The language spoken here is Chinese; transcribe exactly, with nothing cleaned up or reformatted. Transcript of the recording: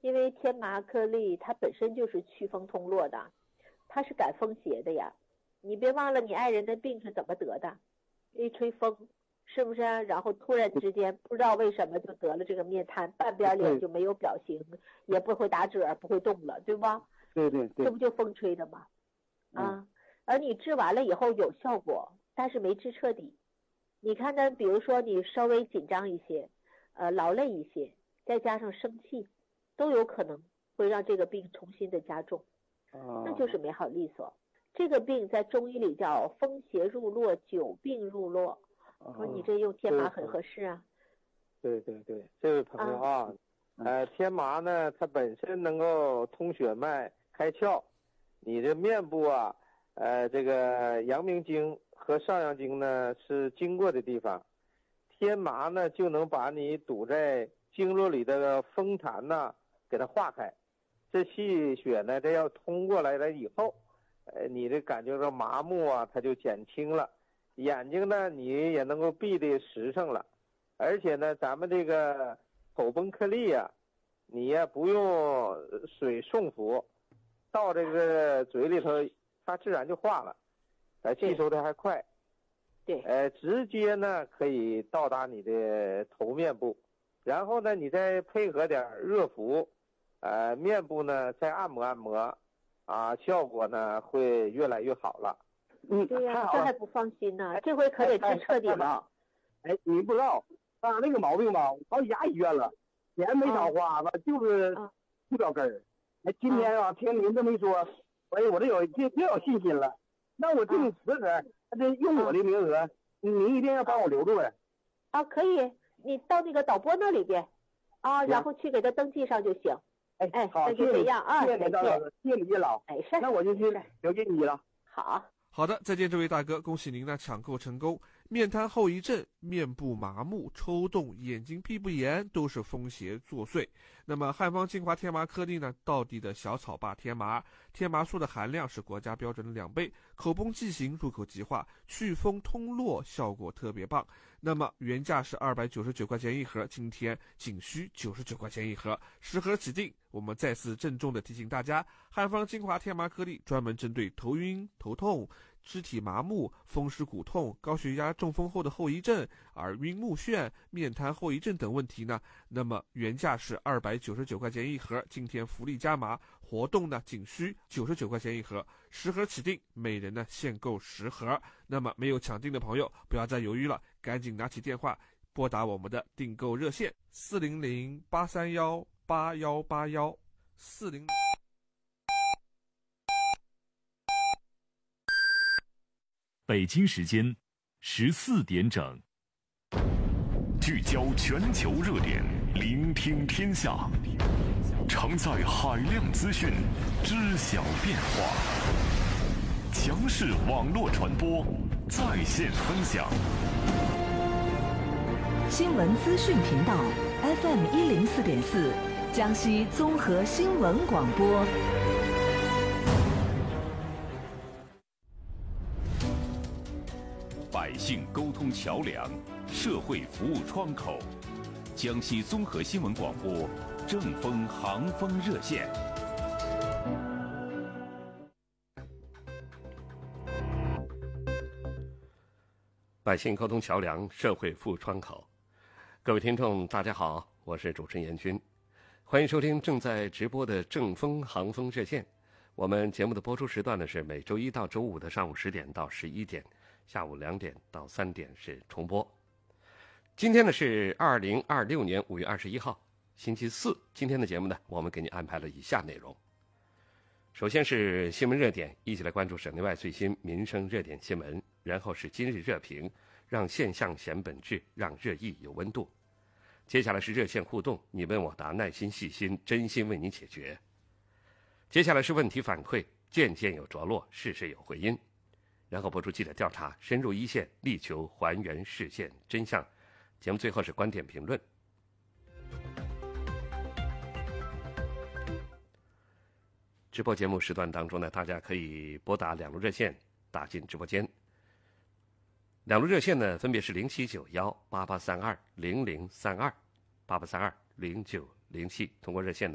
因为天麻颗粒它本身就是祛风通络的，它是赶风邪的呀。你别忘了你爱人的病是怎么得的，一吹风，是不是？然后突然之间不知道为什么就得了这个面瘫，半边脸就没有表情，也不会打褶，不会动了，对吧？ 对对对， 这不就风吹的吗？啊，而你治完了以后有效果，但是没治彻底。你看呢，比如说你稍微紧张一些，呃，劳累一些，再加上生气，都有可能会让这个病重新的加重，那就是没好利索。这个病在中医里叫风邪入络，久病入络。说你这用天麻很合适啊。 对对对，这位朋友啊，呃，天麻呢，它本身能够通血脉、开窍。你的面部啊，呃，这个阳明经和上阳经呢是经过的地方，天麻呢就能把你堵在经络里的风痰呐给它化开。这气血呢，这要通过来了以后，呃，你的感觉到麻木啊，它就减轻了。眼睛呢，你也能够闭得实诚了。而且呢，咱们这个口崩颗粒啊，你也不用水送服，到这个嘴里头，它自然就化了，呃，吸收的还快。 对。 呃，直接呢可以到达你的头面部，然后呢，你再配合点热敷，呃，面部呢再按摩按摩，啊，效果呢会越来越好了。 嗯， 对呀、啊，这还不放心呢，这回可得治彻底了。 哎，你不知道，他那个毛病吧，好几家医院了，钱没少花吧，就是不着根儿。哎，今天啊，听您这么一说，哎，我这有这又有信心了。那我定十盒，这用我的名额，您一定要帮我留住呀。 啊，可以，你到那个导播那里边，啊，然后去给他登记上就行。 哎哎， 好， 那就这样啊， 谢谢您，赵老师，谢谢你叶老。 哎，是。 那我就去了解你了。 好。 好的，再见，这位大哥，恭喜您呢抢购成功。面瘫后遗症、面部麻木、抽动、眼睛闭不严，都是风邪作祟。那么汉方精华天麻颗粒呢，道地的小草霸天麻，天麻素的含量是国家标准的两倍，口崩剂型，入口即化，祛风通络，效果特别棒。那么原价是二百九十九块钱一盒，今天仅需九十九块钱一盒，十盒起订。我们再次郑重的提醒大家，汉方精华天麻颗粒专门针对头晕、头痛、肢体麻木、风湿骨痛、高血压、中风后的后遗症、耳晕目眩、面瘫后遗症等问题呢，那么原价是二百九十九块钱一盒，今天福利加码，活动呢仅需九十九块钱一盒，十盒起订，每人呢限购十盒。那么没有抢订的朋友不要再犹豫了，赶紧拿起电话拨打我们的订购热线四零零八三幺八幺八幺四零。 北京时间十四点整，聚焦全球热点，聆听天下，承载海量资讯，知晓变化。强势网络传播，在线分享。 新闻资讯频道 F M 一零四点四，江西综合新闻广播。 百姓沟通桥梁，社会服务窗口，江西综合新闻广播正风航风热线。 百姓沟通桥梁，社会服务窗口。各位听众，大家好，我是主持人严军，欢迎收听正在直播的正风航风热线。我们节目的播出时段呢是每周一到周五的上午十点到十一点。下午两点到三点是重播。今天呢是二零二六年五月二十一号，星期四。今天的节目呢，我们给你安排了以下内容。首先是新闻热点，一起来关注省内外最新民生热点新闻。然后是今日热评，让现象显本质，让热议有温度。接下来是热线互动，你问我答，耐心细心，真心为你解决。接下来是问题反馈，件件有着落，事事有回音。然后播出记者调查，深入一线，力求还原事件真相。节目最后是观点评论。直播节目时段当中呢，大家可以拨打两路热线打进直播间。两路热线呢，分别是零七九幺八八三二零零三二八八三二零九零七，通过热线